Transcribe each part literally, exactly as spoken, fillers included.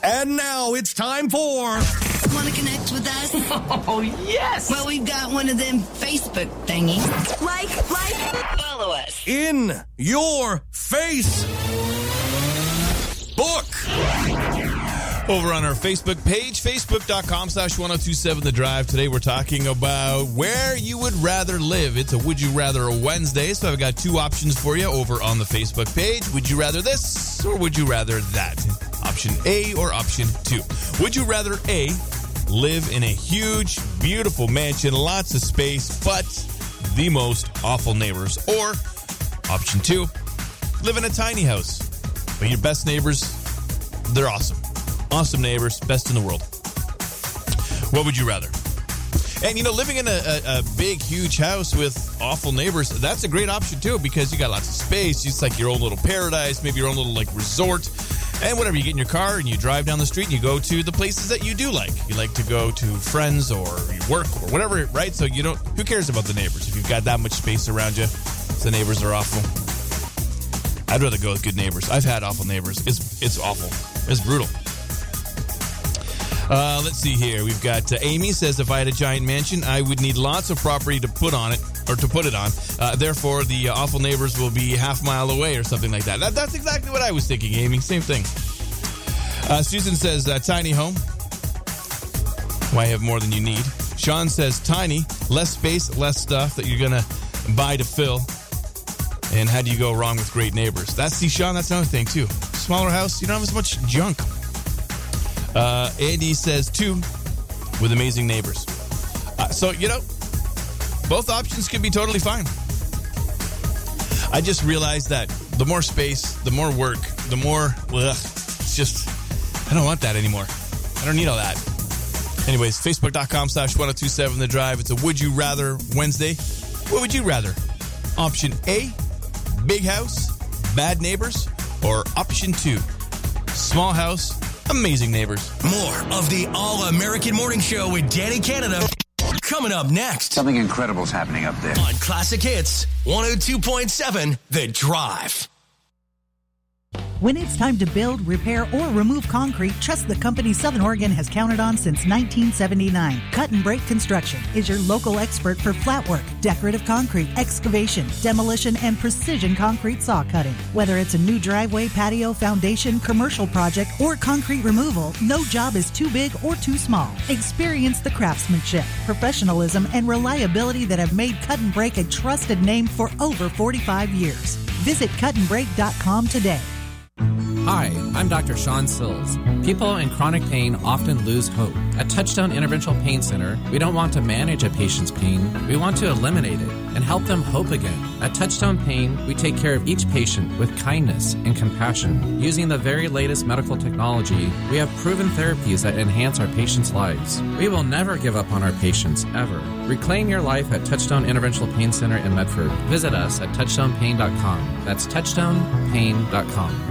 And now it's time for... Want to connect with us? Oh, yes! Well, we've got one of them Facebook thingies. Like, like, follow us. In Your Face Book. Over on our Facebook page, facebook.com slash 1027 The Drive. Today we're talking about where you would rather live. It's a Would You Rather Wednesday, so I've got two options for you over on the Facebook page. Would you rather this or would you rather that? Option A or option two. Would you rather A, live in a huge, beautiful mansion, lots of space, but the most awful neighbors? Or option two, live in a tiny house, but your best neighbors, they're awesome. Awesome neighbors, best in the world. What would you rather? And, you know, living in a, a, a big, huge house with awful neighbors, that's a great option, too, because you got lots of space. It's like your own little paradise, maybe your own little, like, resort. And whatever, you get in your car and you drive down the street and you go to the places that you do like. You like to go to friends or your work or whatever, right? So you don't, who cares about the neighbors if you've got that much space around you? If the neighbors are awful. I'd rather go with good neighbors. I've had awful neighbors. It's it's awful. It's brutal. Uh, let's see here. We've got uh, Amy says, if I had a giant mansion, I would need lots of property to put on it, or to put it on. Uh, therefore, the uh, awful neighbors will be half mile away or something like that. that. That's exactly what I was thinking, Amy. Same thing. Uh, Susan says, uh, tiny home. Why have more than you need? Sean says, tiny, less space, less stuff that you're going to buy to fill. And how do you go wrong with great neighbors? That's, see, Sean, that's another thing, too. Smaller house, you don't have as much junk. Uh, Andy says two, with amazing neighbors. Uh, so, you know, both options could be totally fine. I just realized that the more space, the more work, the more, ugh, it's just, I don't want that anymore. I don't need all that. Anyways, facebook.com slash 1027 The Drive. It's a Would You Rather Wednesday. What would you rather? Option A, big house, bad neighbors, or option two, small house, amazing neighbors. More of the All-American Morning Show with Danny Canada coming up next. Something incredible is happening up there. On Classic Hits, one oh two point seven The Drive. When it's time to build, repair, or remove concrete, trust the company Southern Oregon has counted on since nineteen seventy-nine. Cut and Break Construction is your local expert for flat work, decorative concrete, excavation, demolition, and precision concrete saw cutting. Whether it's a new driveway, patio, foundation, commercial project, or concrete removal, no job is too big or too small. Experience the craftsmanship, professionalism, and reliability that have made Cut and Break a trusted name for over forty-five years. Visit cut and break dot com today. Hi, I'm Doctor Sean Sills. People in chronic pain often lose hope. At Touchstone Interventional Pain Center, we don't want to manage a patient's pain. We want to eliminate it and help them hope again. At Touchstone Pain, we take care of each patient with kindness and compassion. Using the very latest medical technology, we have proven therapies that enhance our patients' lives. We will never give up on our patients, ever. Reclaim your life at Touchstone Interventional Pain Center in Medford. Visit us at touchstone pain dot com. That's touchstone pain dot com.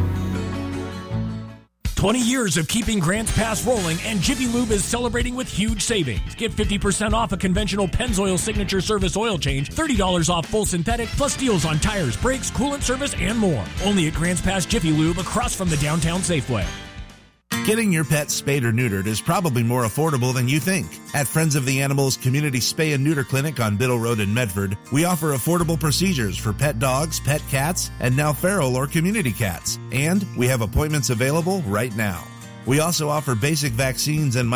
twenty years of keeping Grants Pass rolling, and Jiffy Lube is celebrating with huge savings. Get fifty percent off a conventional Pennzoil Signature Service oil change, thirty dollars off full synthetic, plus deals on tires, brakes, coolant service, and more. Only at Grants Pass Jiffy Lube across from the downtown Safeway. Getting your pet spayed or neutered is probably more affordable than you think. At Friends of the Animals Community Spay and Neuter Clinic on Biddle Road in Medford, we offer affordable procedures for pet dogs, pet cats, and now feral or community cats. And we have appointments available right now. We also offer basic vaccines and